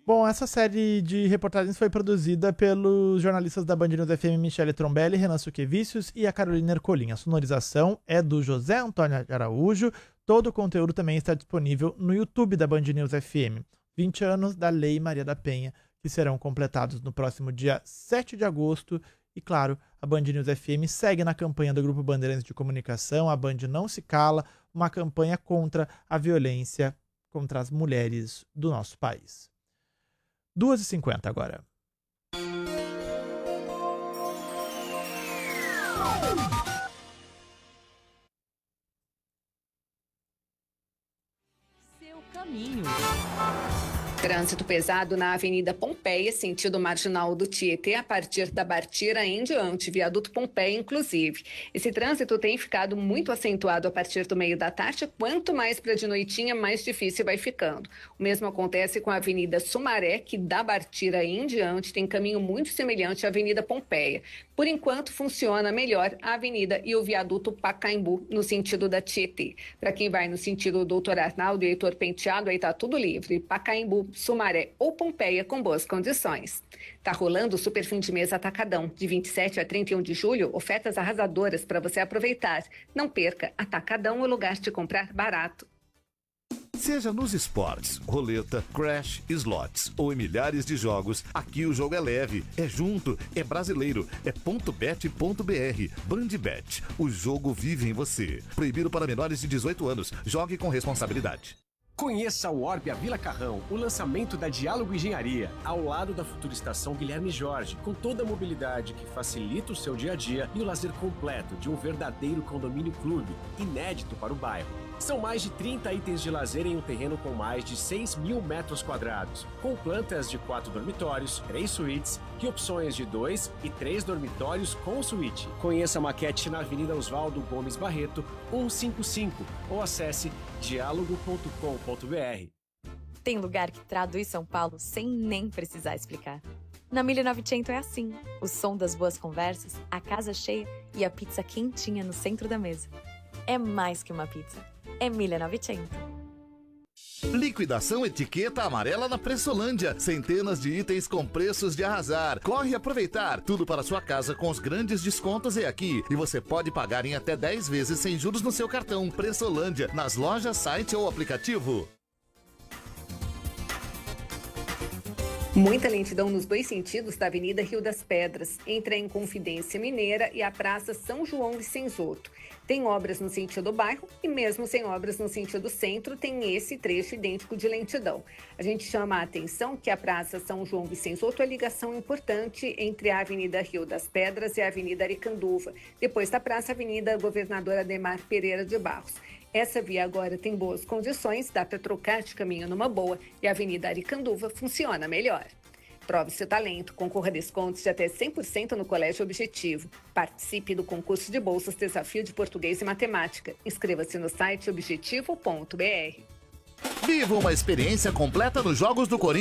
Bom, essa série de reportagens foi produzida pelos jornalistas da Band News FM, Michele Trombelli, Renan Suquevicius e a Carolina Ercolim. A sonorização é do José Antônio Araújo. Todo o conteúdo também está disponível no YouTube da Band News FM. 20 anos da Lei Maria da Penha, que serão completados no próximo dia 7 de agosto. E claro, a Band News FM segue na campanha do Grupo Bandeirantes de Comunicação, a Band Não Se Cala, uma campanha contra a violência contra as mulheres do nosso país. 2h50 agora. Seu caminho. Trânsito pesado na Avenida Pompeia, sentido marginal do Tietê, a partir da Bartira em diante, viaduto Pompeia, inclusive. Esse trânsito tem ficado muito acentuado a partir do meio da tarde. Quanto mais para de noitinha, mais difícil vai ficando. O mesmo acontece com a Avenida Sumaré, que da Bartira em diante tem caminho muito semelhante à Avenida Pompeia. Por enquanto, funciona melhor a avenida e o viaduto Pacaembu, no sentido da Tietê. Para quem vai no sentido Doutor Arnaldo e Heitor Penteado, aí está tudo livre. Pacaembu, Sumaré ou Pompeia com boas condições. Tá rolando o Super Fim de Mês Atacadão. De 27 a 31 de julho, ofertas arrasadoras para você aproveitar. Não perca, Atacadão é o lugar de comprar barato. Seja nos esportes, roleta, crash, slots ou em milhares de jogos, aqui o jogo é leve, é junto, é brasileiro, é .bet.br. Bandbet, o jogo vive em você. Proibido para menores de 18 anos. Jogue com responsabilidade. Conheça o Orbia Vila Carrão, o lançamento da Diálogo Engenharia, ao lado da futura estação Guilherme Jorge, com toda a mobilidade que facilita o seu dia a dia e o lazer completo de um verdadeiro condomínio clube, inédito para o bairro. São mais de 30 itens de lazer em um terreno com mais de 6 mil metros quadrados, com plantas de 4 dormitórios, 3 suítes e opções de 2 e 3 dormitórios com suíte. Conheça a maquete na Avenida Oswaldo Gomes Barreto, 155, ou acesse diálogo.com.br. Tem lugar que traduz São Paulo sem nem precisar explicar. Na 1900 é assim. O som das boas conversas, a casa cheia e a pizza quentinha no centro da mesa. É mais que uma pizza. É 1900. Liquidação etiqueta amarela na Pressolândia. Centenas de itens com preços de arrasar. Corre aproveitar. Tudo para sua casa com os grandes descontos é aqui. E você pode pagar em até 10 vezes sem juros no seu cartão. Pressolândia, nas lojas, site ou aplicativo. Muita lentidão nos dois sentidos da Avenida Rio das Pedras, entre a Inconfidência Mineira e a Praça São João Vicenzoto. Tem obras no sentido bairro e mesmo sem obras no sentido centro, tem esse trecho idêntico de lentidão. A gente chama a atenção que a Praça São João Vicenzoto é ligação importante entre a Avenida Rio das Pedras e a Avenida Aricanduva. Depois da praça, a Avenida Governador Ademar Pereira de Barros. Essa via agora tem boas condições, dá para trocar de caminho numa boa e a Avenida Aricanduva funciona melhor. Prove seu talento, concorra a descontos de até 100% no Colégio Objetivo. Participe do concurso de bolsas Desafio de Português e Matemática. Inscreva-se no site objetivo.br. Viva uma experiência completa nos Jogos do Corinthians.